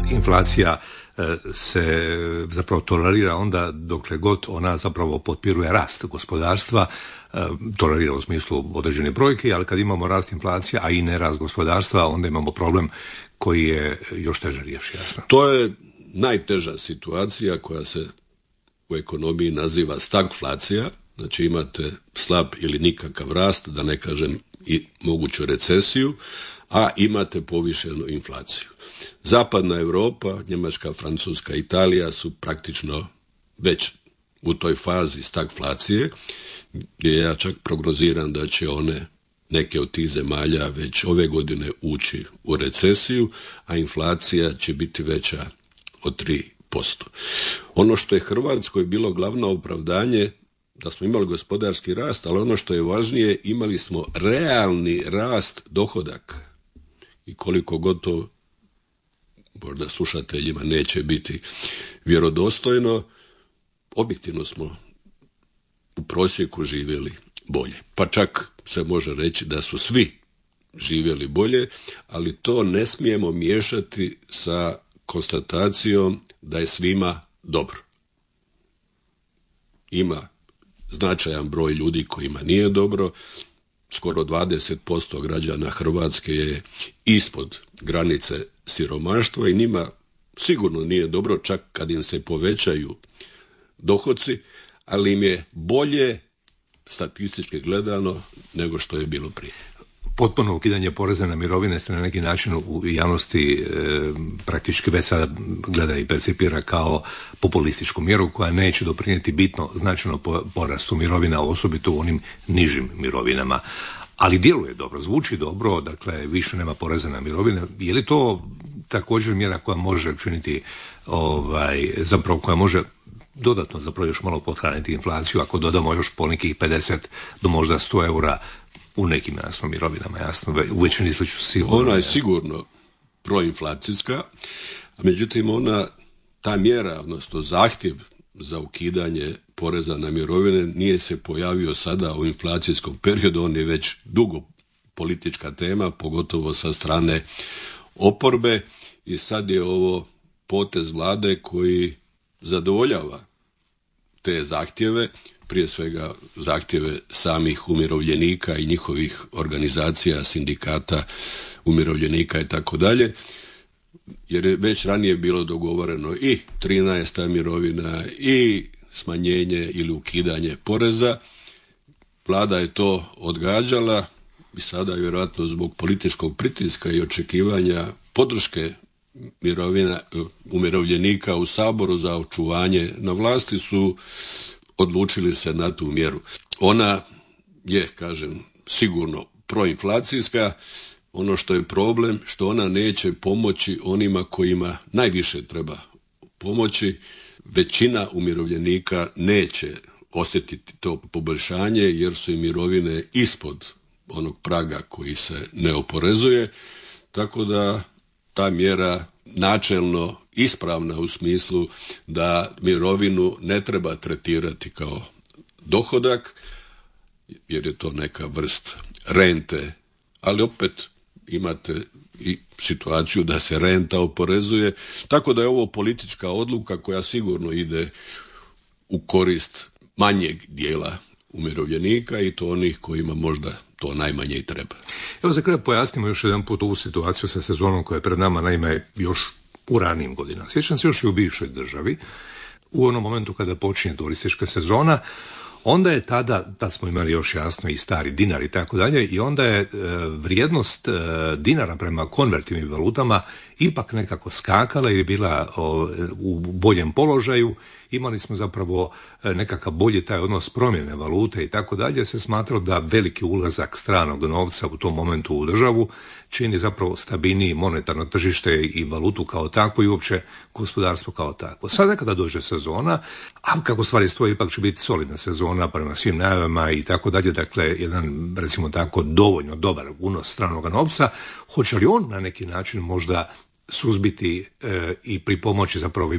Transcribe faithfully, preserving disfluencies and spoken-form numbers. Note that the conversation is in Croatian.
inflacija se zapravo tolerira onda dokle god ona zapravo potpiruje rast gospodarstva, tolerira u smislu određene brojke, ali kad imamo rast inflacija, a i ne rast gospodarstva, onda imamo problem koji je još teže riješi, jasno. To je najteža situacija koja se u ekonomiji naziva stagflacija, znači imate slab ili nikakav rast, da ne kažem i moguću recesiju, a imate povišenu inflaciju. Zapadna Europa, Njemačka, Francuska, Italija su praktično već u toj fazi stagflacije, gdje ja čak prognoziram da će one, neke od tih zemalja, već ove godine ući u recesiju, a inflacija će biti veća od tri posto. Ono što je Hrvatskoj bilo glavno opravdanje, da smo imali gospodarski rast, ali ono što je važnije, imali smo realni rast dohodaka. I koliko god to možda slušateljima neće biti vjerodostojno, objektivno smo u prosjeku živjeli bolje. Pa čak se može reći da su svi živjeli bolje, ali to ne smijemo miješati sa konstatacijom da je svima dobro. Ima značajan broj ljudi kojima nije dobro, skoro dvadeset posto građana Hrvatske je ispod granice siromaštva i njima sigurno nije dobro, čak kad im se povećaju dohoci, ali im je bolje statistički gledano nego što je bilo prije. Potpuno ukidanje poreza na mirovine se na neki način u javnosti e, praktički već sada gleda i percipira kao populističku mjeru koja neće doprinijeti bitno značajno porastu mirovina, osobito u onim nižim mirovinama. Ali djeluje dobro, zvuči dobro, dakle više nema poreza na mirovine. Je li to također mjera koja može učiniti, ovaj, zapravo koja može dodatno zapravo još malo pothraniti inflaciju ako dodamo još po nekih pedeset do možda sto eura u nekim jasno mirovinama, jasno, u većini slučaju sigurno. Ona je sigurno proinflacijska, a međutim ona, ta mjera, odnosno zahtjev za ukidanje poreza na mirovine nije se pojavio sada u inflacijskom periodu, on je već dugo politička tema, pogotovo sa strane oporbe, i sad je ovo potez vlade koji zadovoljava te zahtjeve, prije svega zahtjeve samih umirovljenika i njihovih organizacija, sindikata, umirovljenika i tako dalje, jer je već ranije bilo dogovoreno i trinaesta mirovina i smanjenje ili ukidanje poreza. Vlada je to odgađala i sada vjerojatno zbog političkog pritiska i očekivanja podrške mirovina, umirovljenika u Saboru za očuvanje na vlasti su odlučili se na tu mjeru. Ona je, kažem, sigurno proinflacijska. Ono što je problem, što ona neće pomoći onima kojima najviše treba pomoći. Većina umirovljenika neće osjetiti to poboljšanje jer su im mirovine ispod onog praga koji se ne oporezuje, tako da ta mjera načelno ispravna u smislu da mirovinu ne treba tretirati kao dohodak, jer je to neka vrst rente, ali opet imate i situaciju da se renta oporezuje, tako da je ovo politička odluka koja sigurno ide u korist manjeg dijela umirovljenika i to onih kojima možda to najmanje i treba. Evo za kraj pojasnimo još jedan put ovu situaciju sa sezonom koja je pred nama, naime još u ranijim godinama. Sjećam se još i u bivšoj državi, u onom momentu kada počinje turistička sezona, onda je tada, tad smo imali još jasno i stari dinar i tako dalje, i onda je e, vrijednost e, dinara prema konvertivnim valutama ipak nekako skakala i je bila o, u boljem položaju. Imali smo zapravo nekakav bolji taj odnos promjene valute i tako dalje, se smatralo da veliki ulazak stranog novca u tom momentu u državu čini zapravo stabilniji monetarno tržište i valutu kao takvu i uopće gospodarstvo kao takvo. Sada kada dođe sezona, a kako stvari stoje, ipak će biti solidna sezona prema svim najavama i tako dalje, dakle jedan, recimo tako, dovoljno dobar unos stranog novca, hoće li on na neki način možda suzbiti e, i pripomoći zapravo